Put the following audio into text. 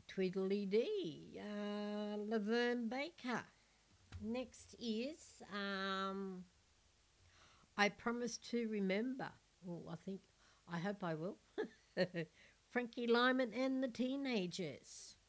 Tweedledee, Laverne Baker. Next is I Promise to Remember. Oh, I hope I will. Frankie Lyman and the Teenagers.